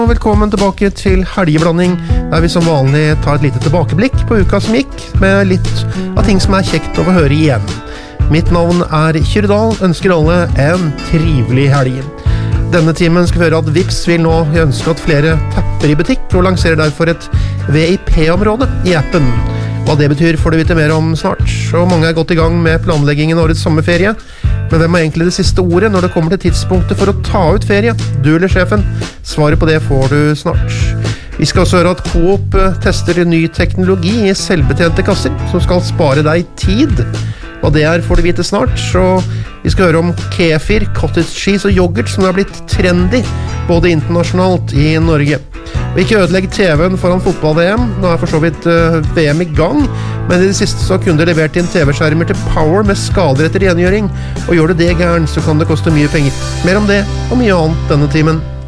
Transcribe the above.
Velkommen tilbake til Helgeblanding, der vi som vanlig tar et lite tilbakeblikk på uka som gikk, med litt av ting som kjekt å få høre igjen. Mitt navn Kyrre Dahl, ønsker alle en trivelig helg. Denne timen skal vi høre at Vipps vil nå ønske at flere tapper i butikk, og lanserer derfor et VIP-område i appen. Hva det betyr får du vite mer om snart, og mange gått i gang med planleggingen av årets sommerferie. Men hvem egentlig det siste ordet når det kommer til tidspunktet for å ta ut ferie? Du eller sjefen? Svaret på det får du snart. Vi skal også høre at Coop tester ny teknologi i selvbetjente kasser, som skal spare deg tid. Hva det får du vite snart, så vi skal høre om kefir, cottage cheese og yoghurt som har blitt trendy, både internasjonalt i Norge. Og ikke ødelegg TV-en foran fotball-VM. Nå for så vidt VM i gang, men i det siste så kunne det levert inn TV-skjermer til Power med skader etter rengjøring, og gjør du det gærent så kan det koste mye penger. Mer om det og mye annet denne timen.